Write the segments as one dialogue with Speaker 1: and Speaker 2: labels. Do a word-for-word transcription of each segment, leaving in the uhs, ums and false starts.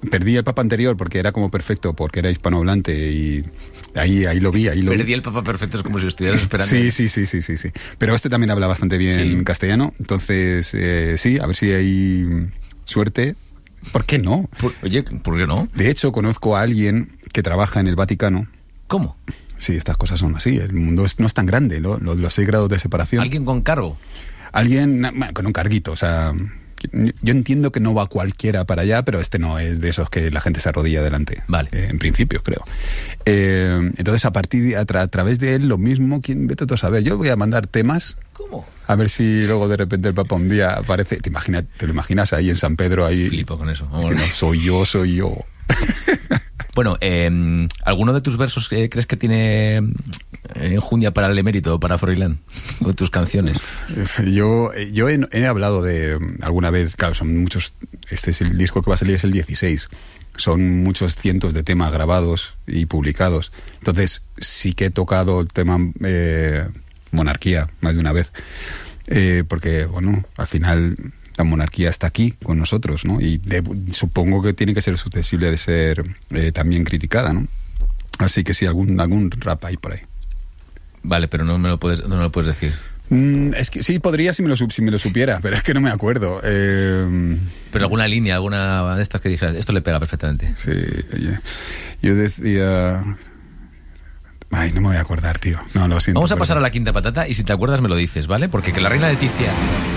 Speaker 1: perdí el Papa anterior porque era como perfecto, porque era hispanohablante y ahí, ahí lo vi, ahí lo
Speaker 2: Perdí
Speaker 1: vi.
Speaker 2: el Papa perfecto, es como si lo estuvieras esperando.
Speaker 1: Sí, sí, sí, sí, sí, sí. Pero este también habla bastante bien
Speaker 2: Sí.
Speaker 1: castellano, entonces eh, sí, a ver si hay suerte. ¿Por qué no?
Speaker 2: Por- oye, ¿por qué no?
Speaker 1: De hecho, conozco a alguien que trabaja en el Vaticano.
Speaker 2: ¿Cómo?
Speaker 1: Sí, estas cosas son así. El mundo es- no es tan grande, ¿no? Los, los seis grados de separación.
Speaker 2: ¿Alguien con cargo?
Speaker 1: Alguien na- bueno, con un carguito, o sea... Yo entiendo que no va cualquiera para allá, pero este no es de esos que la gente se arrodilla delante.
Speaker 2: Vale.
Speaker 1: Eh, en principio, creo. Eh, entonces, a partir de, a, tra- a través de él, lo mismo, ¿quién vete tú a saber? Yo voy a mandar temas,
Speaker 2: ¿Cómo?
Speaker 1: a ver si luego de repente el Papa un día aparece. ¿Te imaginas, te lo imaginas ahí en San Pedro? Ahí,
Speaker 2: Flipo con eso.
Speaker 1: que
Speaker 2: Vamos.
Speaker 1: no, soy yo, soy yo.
Speaker 2: Bueno, eh, ¿alguno de tus versos eh, crees que tiene eh, enjundia para el emérito o para Froilán? ¿O tus canciones?
Speaker 1: Yo, yo he, he hablado de alguna vez, claro, son muchos, este es el disco que va a salir, es el dieciséis, son muchos cientos de temas grabados y publicados, entonces sí que he tocado el tema eh, monarquía más de una vez, eh, porque bueno, al final la monarquía está aquí con nosotros, ¿no? Y de, supongo que tiene que ser susceptible de ser eh, también criticada, ¿no? Así que sí, algún, algún rap ahí por ahí.
Speaker 2: Vale, pero no me lo puedes, no me lo puedes decir.
Speaker 1: Mm, es que sí, podría si me, lo, sup- si me lo supiera, pero es que no me acuerdo. Eh,
Speaker 2: Pero alguna línea, alguna de estas que dijeras, esto le pega perfectamente.
Speaker 1: sí, oye, yo decía... Ay, no me voy a acordar, tío. No, lo siento.
Speaker 2: Vamos a
Speaker 1: perdón.
Speaker 2: pasar a la quinta patata y si te acuerdas me lo dices, ¿vale? Porque que la reina Leticia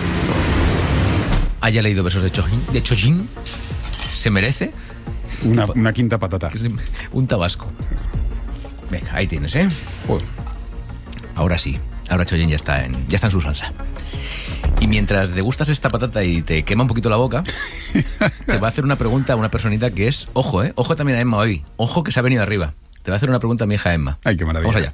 Speaker 2: haya leído versos de Chojin, de Chojin se merece
Speaker 1: Una, una quinta patata.
Speaker 2: que se- un tabasco. Venga, ahí tienes, ¿eh?
Speaker 1: Joder.
Speaker 2: Ahora sí, ahora Chojin ya está en, ya está en su salsa. Y mientras degustas esta patata y te quema un poquito la boca, te va a hacer una pregunta a una personita que es, ojo, ¿eh? Ojo también a Emma hoy. Ojo que se ha venido arriba. Te va a hacer una pregunta a mi hija Emma.
Speaker 1: Ay, qué maravilla.
Speaker 2: Vamos allá.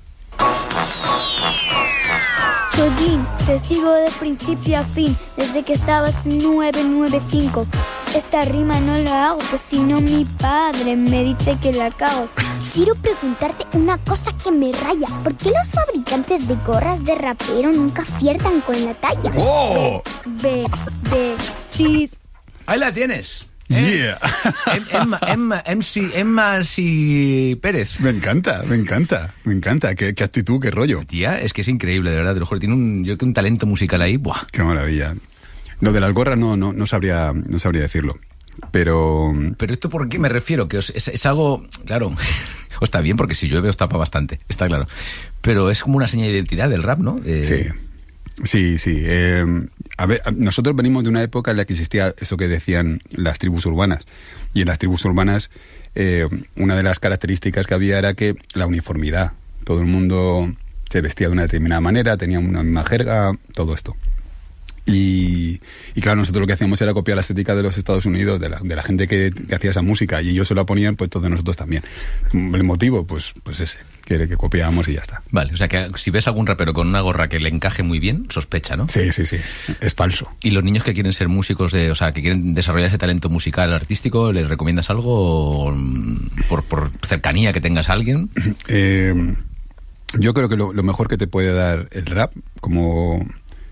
Speaker 3: Chojin, te sigo de principio a fin, desde que estabas en nueve nueve cinco. Esta rima no la hago, que si no mi padre me dice que la cago.
Speaker 4: Quiero preguntarte una cosa que me raya. ¿Por qué los fabricantes de gorras de rapero nunca aciertan con la talla?
Speaker 1: ¡Oh!
Speaker 3: B, D, C.
Speaker 2: Ahí la tienes.
Speaker 1: Yeah.
Speaker 2: Em- Emma, Emma, M C, Emma C. Pérez.
Speaker 1: Me encanta, me encanta, me encanta. Qué, qué actitud, qué rollo.
Speaker 2: Tía, es que es increíble, de verdad, te lo juro. Tiene un, yo creo que un talento musical ahí. Buah.
Speaker 1: Qué maravilla. Lo de las gorras no, no, no sabría, no sabría decirlo. Pero...
Speaker 2: Pero esto, ¿por qué me refiero? Que os- es, es algo, claro, o está bien, porque si llueve os tapa bastante, está claro. Pero es como una señal de identidad del rap, ¿no? De-
Speaker 1: Sí, sí, sí. Eh, a ver, nosotros venimos de una época en la que existía eso que decían las tribus urbanas. Y en las tribus urbanas, eh, una de las características que había era que la uniformidad. Todo el mundo se vestía de una determinada manera, tenía una misma jerga, todo esto. Y, y claro, nosotros lo que hacíamos era copiar la estética de los Estados Unidos, de la, de la gente que, que hacía esa música, y ellos se la ponían, pues todos nosotros también. El motivo, pues, pues ese, que, que copiábamos y ya está.
Speaker 2: Vale, o sea que si ves algún rapero con una gorra que le encaje muy bien, sospecha, ¿no?
Speaker 1: Sí, sí, sí, es falso.
Speaker 2: Y los niños que quieren ser músicos, de, o sea, que quieren desarrollar ese talento musical, artístico, ¿les recomiendas algo mm, por, por cercanía que tengas a alguien?
Speaker 1: Eh, yo creo que lo, lo mejor que te puede dar el rap como,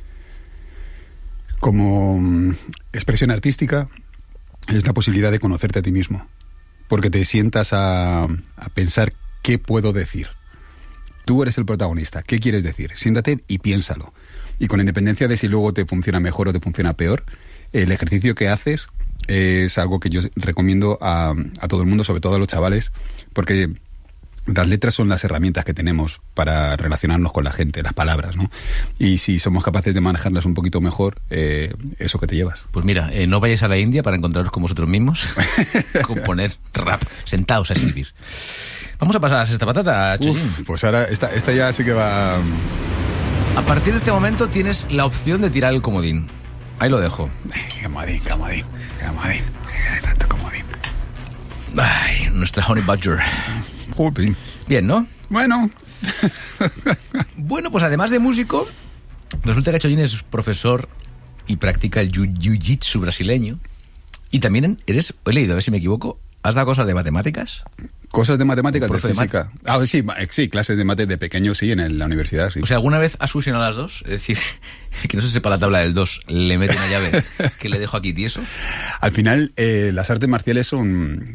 Speaker 1: como mm, expresión artística es la posibilidad de conocerte a ti mismo. Porque te sientas a, a pensar qué puedo decir. Tú eres el protagonista, ¿qué quieres decir? Siéntate y piénsalo. Y con independencia de si luego te funciona mejor o te funciona peor, el ejercicio que haces es algo que yo recomiendo a, a todo el mundo, sobre todo a los chavales, porque las letras son las herramientas que tenemos para relacionarnos con la gente, las palabras, ¿no? Y si somos capaces de manejarlas un poquito mejor, eh, eso que te llevas.
Speaker 2: Pues mira, eh, no vayáis a la India para encontraros con vosotros mismos, componer rap, sentaos a escribir. Vamos a pasar a la sexta patata, Chojin.
Speaker 1: Uf, pues ahora esta, esta ya sí que va...
Speaker 2: A partir de este momento tienes la opción de tirar el comodín. Ahí lo dejo.
Speaker 1: Comodín, comodín, comodín, tanto comodín.
Speaker 2: Ay, nuestra Honey Badger.
Speaker 1: Joder.
Speaker 2: Bien, ¿no?
Speaker 1: Bueno,
Speaker 2: Bueno, pues además de músico, resulta que Chojin es profesor y practica el jiu- jiu-jitsu brasileño. Y también eres, he leído, a ver si me equivoco, ¿has dado cosas de matemáticas?
Speaker 1: cosas de matemáticas, de
Speaker 2: Profe de
Speaker 1: física. Ah, sí, ma- sí, clases de mate de pequeño, sí, en el- la universidad, sí.
Speaker 2: O sea, ¿alguna vez has fusionado las dos? Es decir, que no se sepa la tabla del dos, le mete una llave que le dejo aquí tieso.
Speaker 1: Al final, eh, las artes marciales son,